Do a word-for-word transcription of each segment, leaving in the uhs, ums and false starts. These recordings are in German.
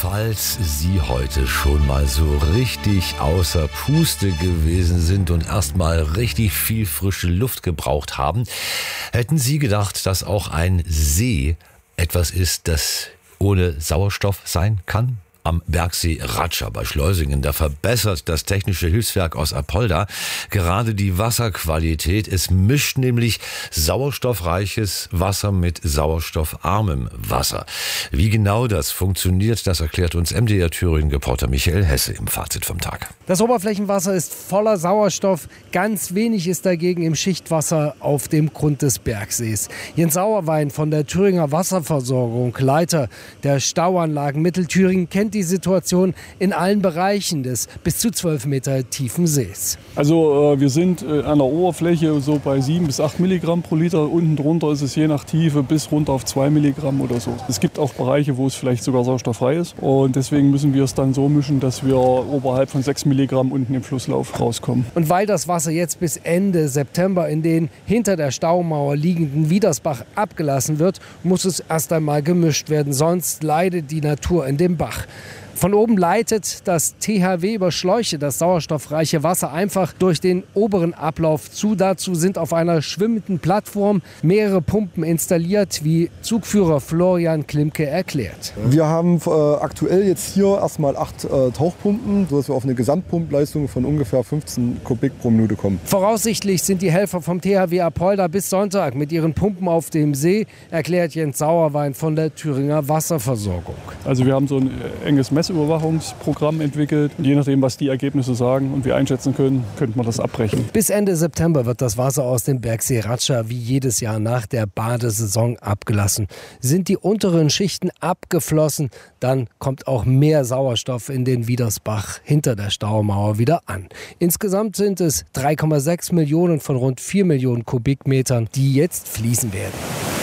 Falls Sie heute schon mal so richtig außer Puste gewesen sind und erstmal richtig viel frische Luft gebraucht haben, hätten Sie gedacht, dass auch ein See etwas ist, das ohne Sauerstoff sein kann? Am Bergsee Ratscha bei Schleusingen, da verbessert das Technische Hilfswerk aus Apolda gerade die Wasserqualität. Es mischt nämlich sauerstoffreiches Wasser mit sauerstoffarmem Wasser. Wie genau das funktioniert, das erklärt uns M D R Thüringen-Reporter Michael Hesse im Fazit vom Tag. Das Oberflächenwasser ist voller Sauerstoff. Ganz wenig ist dagegen im Schichtwasser auf dem Grund des Bergsees. Jens Sauerwein von der Thüringer Wasserversorgung, Leiter der Stauanlagen Mittelthüringen, kennt die Situation in allen Bereichen des bis zu zwölf Meter tiefen Sees. Also äh, wir sind äh, an der Oberfläche so bei sieben bis acht Milligramm pro Liter. Unten drunter ist es je nach Tiefe bis runter auf zwei Milligramm oder so. Es gibt auch Bereiche, wo es vielleicht sogar sauerstofffrei ist. Und deswegen müssen wir es dann so mischen, dass wir oberhalb von sechs Milligramm unten im Flusslauf rauskommen. Und weil das Wasser jetzt bis Ende September in den hinter der Staumauer liegenden Wiedersbach abgelassen wird, muss es erst einmal gemischt werden. Sonst leidet die Natur in dem Bach. Von oben leitet das T H W über Schläuche das sauerstoffreiche Wasser einfach durch den oberen Ablauf zu. Dazu sind auf einer schwimmenden Plattform mehrere Pumpen installiert, wie Zugführer Florian Klimke erklärt. Wir haben äh, aktuell jetzt hier erstmal acht äh, Tauchpumpen, sodass wir auf eine Gesamtpumpleistung von ungefähr fünfzehn Kubik pro Minute kommen. Voraussichtlich sind die Helfer vom T H W Apolda bis Sonntag mit ihren Pumpen auf dem See, erklärt Jens Sauerwein von der Thüringer Wasserversorgung. Also wir haben so ein enges Mess Überwachungsprogramm entwickelt. Und je nachdem, was die Ergebnisse sagen und wir einschätzen können, könnte man das abbrechen. Bis Ende September wird das Wasser aus dem Bergsee Ratscha wie jedes Jahr nach der Badesaison abgelassen. Sind die unteren Schichten abgeflossen, dann kommt auch mehr Sauerstoff in den Wiedersbach hinter der Staumauer wieder an. Insgesamt sind es drei Komma sechs Millionen von rund vier Millionen Kubikmetern, die jetzt fließen werden.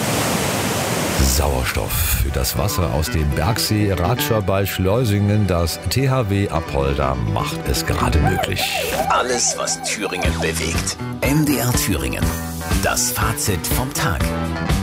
Sauerstoff für das Wasser aus dem Bergsee Ratscha bei Schleusingen. Das T H W Apolda macht es gerade möglich. Alles, was Thüringen bewegt. M D R Thüringen. Das Fazit vom Tag.